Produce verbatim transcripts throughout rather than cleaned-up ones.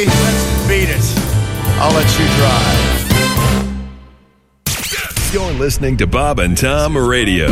Let's beat it. I'll let you drive. You're listening to Bob and Tom Radio.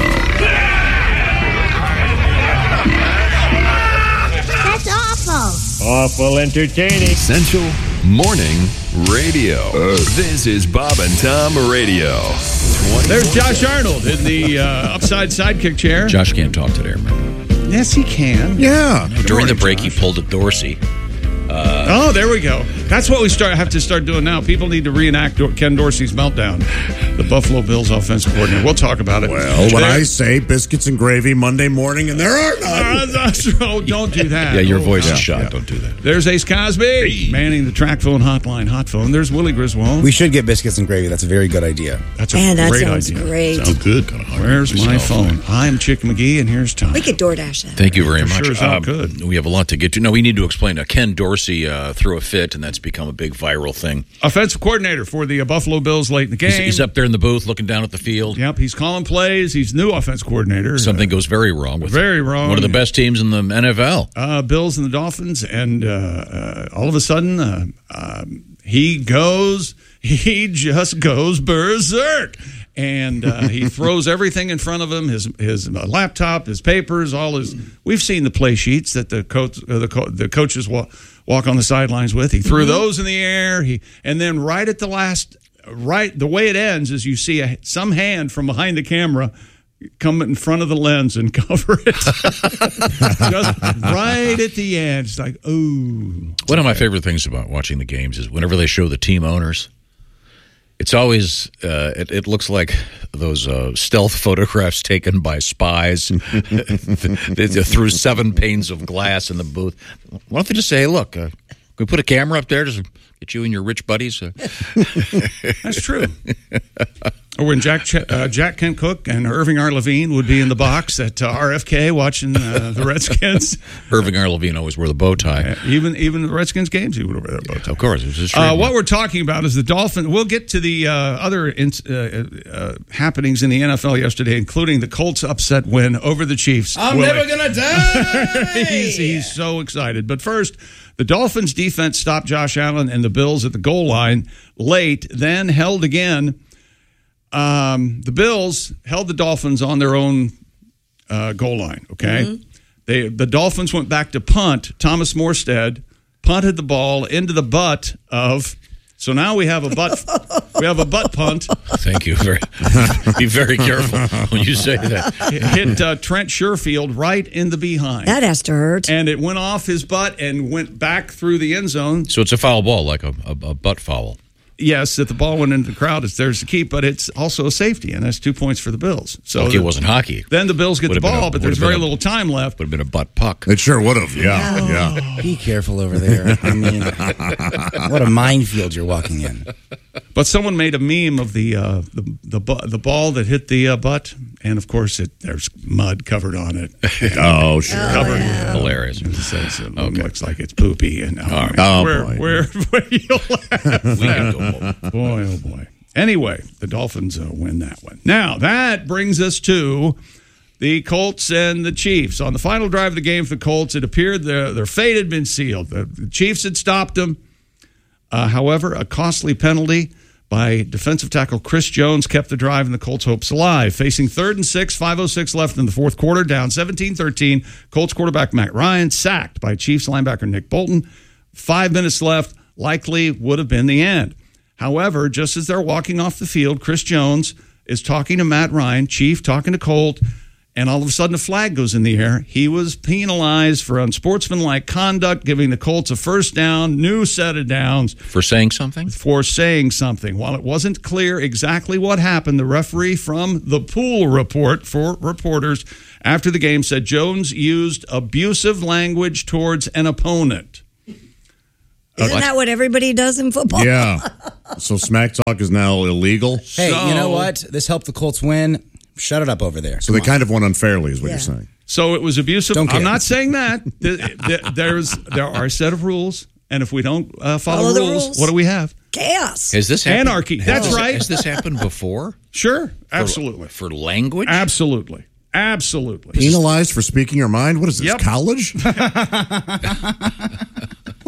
That's awful. Awful entertaining. Essential Morning Radio. Uh, this is Bob and Tom Radio. There's Josh Arnold in the uh, upside sidekick chair. Josh can't talk today, remember? Yes, he can. Yeah. During the morning, break, Josh. he pulled a Dorsey. Uh, oh, there we go. That's what we start have to start doing now. People need to reenact Ken Dorsey's meltdown. The Buffalo Bills offensive coordinator. We'll talk about it. Well, when there, I say biscuits and gravy Monday morning, and there are none. Uh, oh, don't do that. Yeah, your oh, voice yeah, is shot. yeah. Don't do that. There's Ace Cosby hey. manning the track phone hotline hot phone. There's Willie Griswold. We should get biscuits and gravy. That's a very good idea. That's a Man, that great sounds idea. great. Sounds good. Where's my phone? I'm Chick McGee, and here's Tom. We could DoorDash that. Thank you very For much. sure sound good. We have a lot to get to. No, we need to explain. Uh, Ken Dorsey uh, threw a fit, and that's become a big viral thing. Offensive coordinator for the uh, Buffalo Bills late in the game. He's, he's up there in the booth looking down at the field. Yep, he's calling plays. He's new offensive coordinator. Something uh, goes very wrong. With very wrong. One of the best teams in the N F L. Uh, Bills and the Dolphins, and uh, uh, all of a sudden, uh, um, he goes, he just goes berserk. And uh, he throws everything in front of him, his his uh, laptop, his papers, all his. We've seen the play sheets that the coach, uh, the, co- the coaches walk, walk on the sidelines with. He threw mm-hmm. those in the air. He and then right at the last, right the way it ends is you see a, some hand from behind the camera come in front of the lens and cover it. Just right at the end, it's like, ooh. One of my favorite things about watching the games is whenever they show the team owners. It's always, uh, it, it looks like those uh, stealth photographs taken by spies through seven panes of glass in the booth. Why don't they just say, hey, look, uh, can we put a camera up there to get you and your rich buddies? Uh, That's true. Or when Jack Ch- uh, Jack Kent Cook and Irving R. Levine would be in the box at uh, R F K watching uh, the Redskins. Irving R. Levine always wore the bow tie. Uh, even even the Redskins games, he would wear that bow tie. Of course. It was his uh, what we're talking about is the Dolphins. We'll get to the uh, other in- uh, uh, happenings in the N F L yesterday, including the Colts' upset win over the Chiefs. I'm Willie. never going to die. he's, he's so excited. But first, the Dolphins' defense stopped Josh Allen and the Bills at the goal line late, then held again. Um, the Bills held the Dolphins on their own uh, goal line, okay? Mm-hmm. They The Dolphins went back to punt. Thomas Morstead punted the ball into the butt of... So now we have a butt we have a butt punt. Thank you. Very, be very careful when you say that. It hit uh, Trent Sherfield right in the behind. That has to hurt. And it went off his butt and went back through the end zone. So it's a foul ball, like a, a, a butt foul. Yes, if the ball went into the crowd, it's theirs to keep, but it's also a safety, and that's two points for the Bills. So okay, the, it wasn't hockey. Then the Bills get Would've the ball, a, but there's very a, little time left. Would have been a butt puck. It sure would have, yeah. Oh, yeah. Be careful over there. I mean, what a minefield you're walking in. But someone made a meme of the uh, the the, bu- the ball that hit the uh, butt, and of course, it there's mud covered on it. Oh, sure. Oh, covered. yeah. Hilarious. It says it Okay. looks like it's poopy. And, oh, right. Oh, where, boy. Where, where you laugh. We can go home. Boy, oh boy. Anyway, the Dolphins uh, win that one. Now, that brings us to the Colts and the Chiefs. On the final drive of the game for the Colts, it appeared their, their fate had been sealed. The, the Chiefs had stopped them. Uh, however, a costly penalty by defensive tackle Chris Jones kept the drive and the Colts' hopes alive. Facing third and six, five oh six left in the fourth quarter, down seventeen thirteen. Colts quarterback Matt Ryan sacked by Chiefs linebacker Nick Bolton. Five minutes left, likely would have been the end. However, just as they're walking off the field, Chris Jones is talking to Matt Ryan, Chief talking to Colt, and all of a sudden a flag goes in the air. He was penalized for unsportsmanlike conduct, giving the Colts a first down, new set of downs. For saying something? For saying something. While it wasn't clear exactly what happened, the referee from the Pool Report for reporters after the game said Jones used abusive language towards an opponent. Isn't Uh, that what everybody does in football? Yeah. So smack talk is now illegal. Hey, So- you know what? This helped the Colts win. Shut it up over there. So Come they on. kind of won unfairly, is what Yeah. you're saying. So it was abusive. Don't care. I'm not saying that. There- there- There's there are a set of rules, and if we don't uh, follow, Follow the rules, rules. what do we have? Chaos. Has this happened? Anarchy. Has That's this- right. Has this happened before? Sure, absolutely, For, for language? absolutely, absolutely. Penalized for speaking your mind? What is this, Yep. college?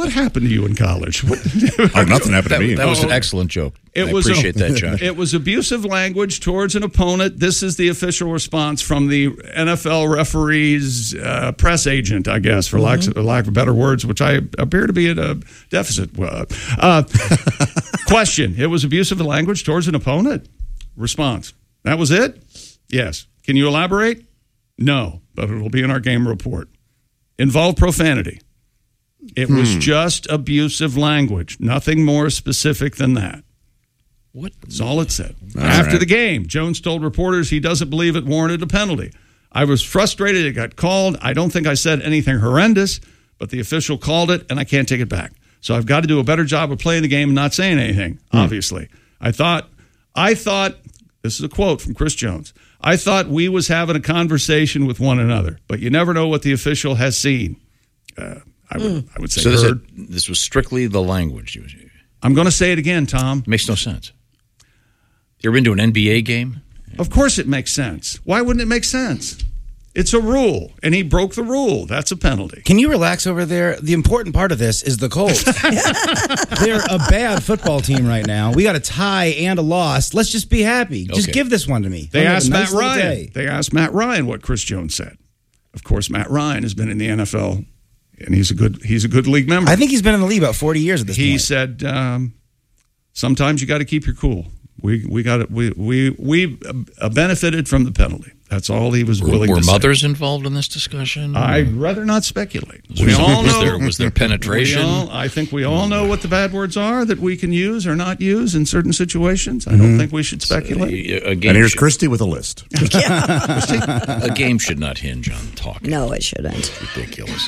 what happened to you in college? What, Oh, nothing happened That, to me. that was Oh. an excellent joke. It I was appreciate a, that, Josh. It was abusive language towards an opponent. This is the official response from the N F L referee's uh, press agent, I guess, for lack, Mm-hmm. lack of better words, which I appear to be at a deficit. Uh, uh, question: It was abusive language towards an opponent. Response: That was it. Yes. Can you elaborate? No, but it will be in our game report. Involved profanity. It Hmm. was just abusive language. Nothing more specific than that. What? That's all it said. All After right. the game, Jones told reporters he doesn't believe it warranted a penalty. I was frustrated it got called. I don't think I said anything horrendous, but the official called it, and I can't take it back. So I've got to do a better job of playing the game and not saying anything, obviously. I thought, I thought, this is a quote from Chris Jones, I thought we was having a conversation with one another, but you never know what the official has seen. Uh, I would, I would say So this, heard. this was strictly the language. I'm going to say it again, Tom. Makes no sense. You ever been to an N B A game? Of course it makes sense. Why wouldn't it make sense? It's a rule, and he broke the rule. That's a penalty. Can you relax over there? The important part of this is the Colts. They're a bad football team right now. We got a tie and a loss. Let's just be happy. Just Okay. give this one to me. They I'll have a asked nice Matt little Ryan. day. They asked Matt Ryan what Chris Jones said. Of course, Matt Ryan has been in the N F L, and he's a good he's a good league member. I think he's been in the league about forty years at this he point. said, um, "Sometimes you got to keep your cool. We we got it. We we we uh, benefited from the penalty. That's all he was Were, willing were to say." mothers involved in this discussion? I'd rather not speculate. was, We all was know. there was there penetration? We all, I think we all know what the bad words are that we can use or not use in certain situations. I don't think we should speculate. A, a game And here's should, Christy with a list. a game should not hinge on talking. No, it shouldn't. It's ridiculous.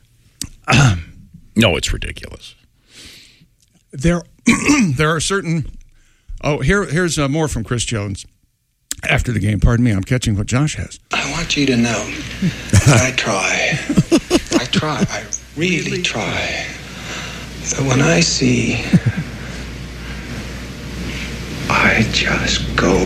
No, it's ridiculous. There, there are certain. Oh, here, here's uh, more from Chris Jones after the game. Pardon me, I'm catching what Josh has. I want you to know that I try. I try. I really try. But when I see, I just go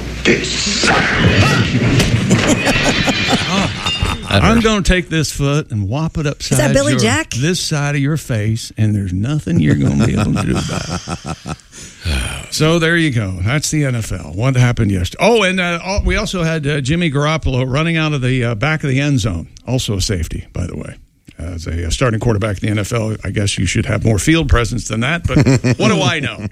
I'm going to take this foot and whop it upside that Billy your- Jack? this side of your face, and there's nothing you're going to be able to do about it. So there you go. That's the N F L. What happened yesterday? Oh, and uh, al- we also had uh, Jimmy Garoppolo running out of the uh, back of the end zone. Also a safety, by the way. As a uh, starting quarterback in the N F L, I guess you should have more field presence than that, but what do I know?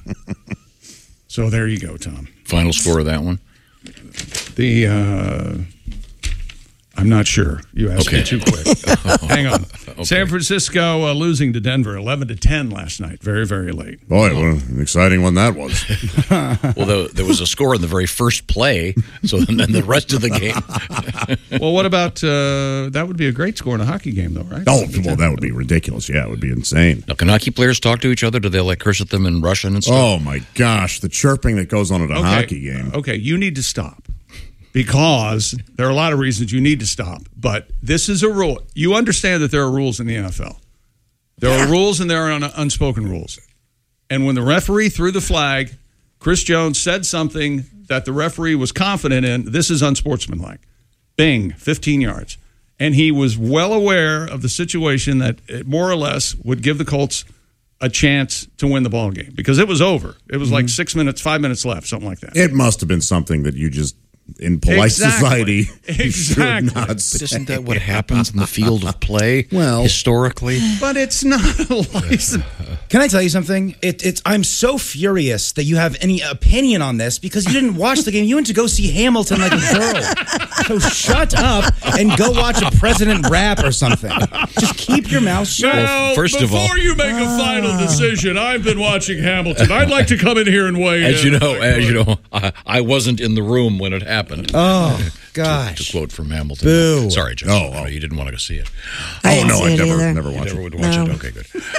So there you go, Tom. Final score of that one? The uh, I'm not sure. You asked me Okay. too quick. Hang on. San Francisco uh, losing to Denver, eleven to ten last night. Very, very late. Boy, what an exciting one that was. Well, there, there was a score in the very first play, so then the rest of the game. Well, what about uh, that? Would be a great score in a hockey game, though, right? Oh, well, that would be ridiculous. Yeah, it would be insane. Now, can hockey players talk to each other? Do they like curse at them in Russian and stuff? Oh, my gosh. The chirping that goes on at a Okay. hockey game. Okay, you need to stop because there are a lot of reasons you need to stop. But this is a rule. You understand that there are rules in the N F L. There are rules and there are un- unspoken rules. And when the referee threw the flag, Chris Jones said something that the referee was confident in. This is unsportsmanlike. Bing, fifteen yards. And he was well aware of the situation that it more or less would give the Colts a chance to win the ball game because it was over. It was like six minutes, five minutes left, something like that. It must have been something that you just, in polite Exactly. society, you Exactly. should not But say. isn't that what happens in the field of play? Well- historically, But it's not a license. Can I tell you something? It, it's I'm so furious that you have any opinion on this because you didn't watch the game. You went to go see Hamilton like a girl. So shut up and go watch a president rap or something. Just keep your mouth shut. Now, first of before all- you make a final decision, I've been watching Hamilton. I'd like to come in here and weigh as in. you know, as you know, I, I wasn't in the room when it happened. Oh To gosh. quote from Hamilton. Boo. Sorry, Joe. Oh, oh. You didn't want to go see it. I Oh, didn't no, see I it never, either. never You watched never it. would watch No. it. Okay,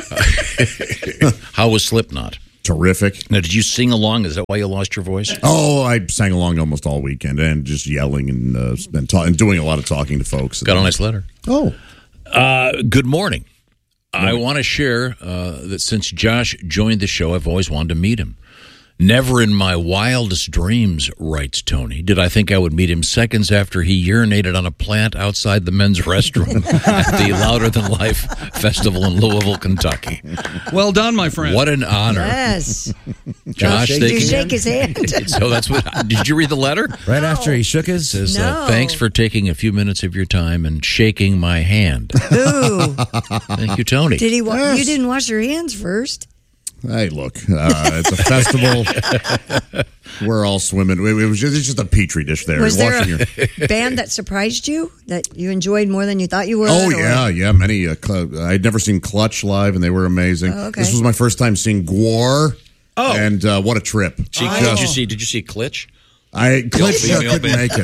good. How was Slipknot? Terrific. Now, did you sing along? Is that why you lost your voice? Oh, I sang along almost all weekend and just yelling and, uh, and, ta- and doing a lot of talking to folks. Got a nice letter. Oh. Uh, good morning. I want to share uh, that since Josh joined the show, I've always wanted to meet him. Never in my wildest dreams, writes Tony, did I think I would meet him seconds after he urinated on a plant outside the men's restroom at the Louder Than Life Festival in Louisville, Kentucky. Well done, my friend. What an honor. Yes. Josh, Did they you can- shake his hand? So that's what. Did you read the letter? Right after he shook his. Says, No. uh, thanks for taking a few minutes of your time and shaking my hand. Ooh. Thank you, Tony. Did he? Wa- Yes. You didn't wash your hands first. Hey, look, uh, it's a festival. We're all swimming. It was just, it's just a petri dish there. Was there Washing a your- band that surprised you that you enjoyed more than you thought you would? Oh or- yeah, yeah. Many. Uh, cl- I'd never seen Clutch live, and they were amazing. Oh, okay. This was my first time seeing Gwar. Oh. and uh, what a trip! See, Oh. Did you see? Did you see Klitsch? I Clutch uh, female couldn't band. make it.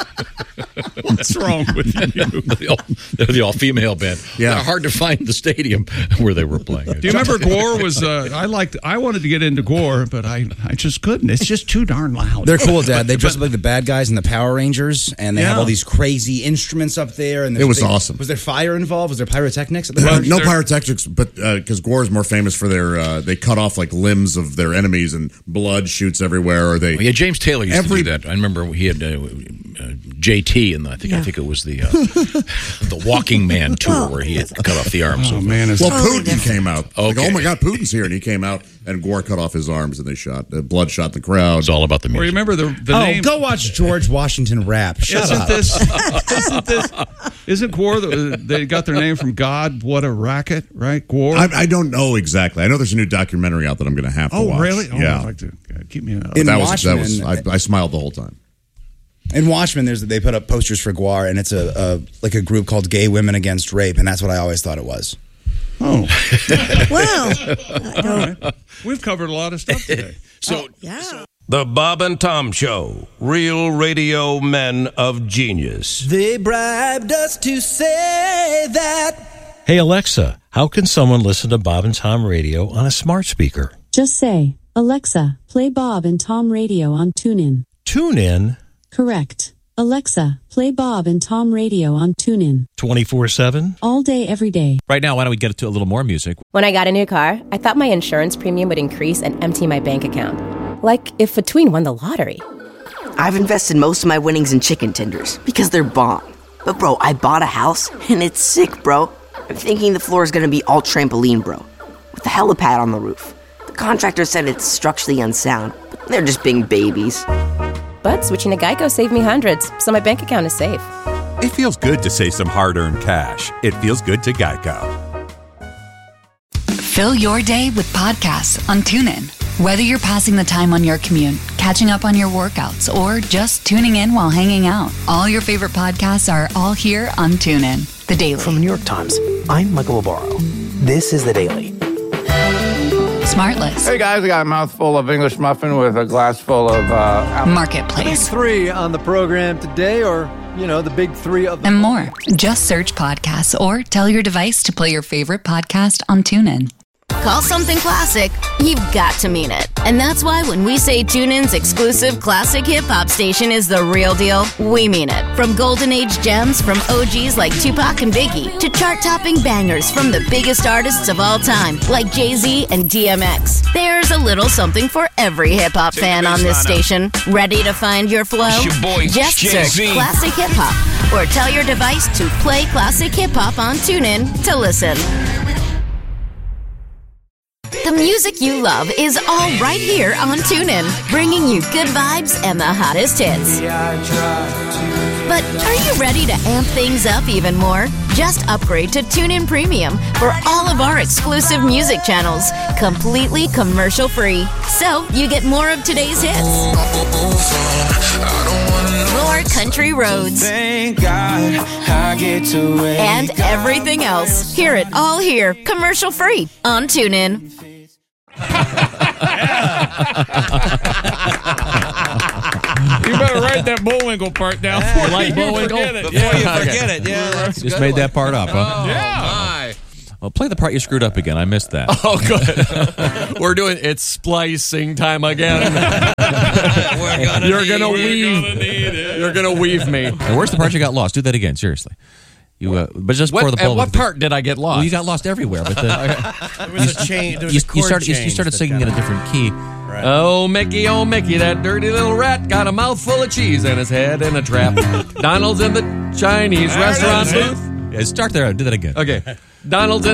What's wrong with you? the all, they're the all-female band. Yeah. They're hard to find the stadium where they were playing. Do you remember Gore was? Uh, I liked. I wanted to get into Gore, but I, I just couldn't. It's just too darn loud. They're cool, Dad. They dress up like the bad guys in the Power Rangers, and they have Yeah. all these crazy instruments up there. And there's It was big- awesome. Was there fire involved? Was there pyrotechnics? At the Uh, Power no They're- pyrotechnics, but because Gore is more famous for their, uh, they cut off like limbs of their enemies and blood shoots everywhere. Or they, Well, yeah, James Taylor used Every- to do that. I remember he had uh, uh, J T, and I think I Yeah. think it was the uh, the Walking Man tour where he had cut off the arms. Oh of man, it's well, Totally Putin different. came out. Like, Okay. oh my God, Putin's here, and he came out, and Gore cut off his arms, and they shot, uh, blood shot the crowd. It's all about the Well, music. remember the the Oh, name. go watch George Washington rap. Shut Isn't up. this? Isn't this? Isn't Gore? The, they got their name from God. What a racket, right? Gore. I, I don't know exactly. I know there's a new documentary out that I'm going to have to oh, watch. really? Oh, yeah. I'd like to uh, keep me up. In that was that was. Watchmen- I, I smiled the whole time. In Watchmen, there's they put up posters for Gwar, and it's a, a like a group called Gay Women Against Rape, and that's what I always thought it was. Oh, Well, I don't- we've covered a lot of stuff today. So yeah. The Bob and Tom Show. Real radio men of genius. They bribed us to say that. Hey Alexa, how can someone listen to Bob and Tom Radio on a smart speaker? Just say, Alexa, play Bob and Tom Radio on TuneIn. TuneIn Correct. Alexa, play Bob and Tom Radio on TuneIn. twenty-four seven? All day, every day. Right now, why don't we get to a little more music? When I got a new car, I thought my insurance premium would increase and empty my bank account. Like if Between won the lottery. I've invested most of my winnings in chicken tenders because they're bomb. But bro, I bought a house and it's sick, bro. I'm thinking the floor is gonna be all trampoline, bro. With the helipad on the roof. The contractor said it's structurally unsound, but they're just being babies. But switching to Geico saved me hundreds, so my bank account is safe. It feels good to save some hard-earned cash. It feels good to Geico. Fill your day with podcasts on TuneIn. Whether you're passing the time on your commute, catching up on your workouts, or just tuning in while hanging out, all your favorite podcasts are all here on TuneIn. The Daily. From the New York Times, I'm Michael Barbaro. This is The Daily. Smartless. Hey guys, I got a mouthful of English muffin with a glass full of uh, Marketplace. The big three on the program today, or, you know, the big three of the. And more. Just search podcasts or tell your device to play your favorite podcast on TuneIn. Call something classic, you've got to mean it. And that's why when we say TuneIn's exclusive classic hip-hop station is the real deal, we mean it. From golden age gems from O Gs like Tupac and Biggie to chart-topping bangers from the biggest artists of all time like Jay-Z and D M X. There's a little something for every hip-hop fan on this station. Ready to find your flow? It's your boy, Just Jay-Z. search Classic Hip Hop or tell your device to play Classic Hip Hop on TuneIn to listen. The music you love is all right here on TuneIn, bringing you good vibes and the hottest hits. But are you ready to amp things up even more? Just upgrade to TuneIn Premium for all of our exclusive music channels, completely commercial-free. So you get more of today's hits, more country roads, Thank God I get to wake and everything else. Hear it all here, commercial-free on TuneIn. You better write that Bullwinkle part down before You like you Bullwinkle? forget it. Before you Okay. forget it, yeah, that's a Just good made one. that part up, huh? Yeah. Well, play the part you screwed up again. I missed that. Oh, good. We're doing it's splicing time again. We're gonna You're need gonna it. weave. You're gonna weave me. And where's the part you got lost? Do that again, seriously. You, uh, but just What, for the at bulb. what part did I get lost? Well, you got lost everywhere. But the, There was a chain. There was you, a chord you started. You, you change started that singing in a kinda- different key. Right. Oh, Mickey, oh, Mickey, that dirty little rat got a mouthful of cheese and his head in a trap. Donald's in the Chinese restaurant booth. Yeah, start there. Do that again. Okay. Donald's in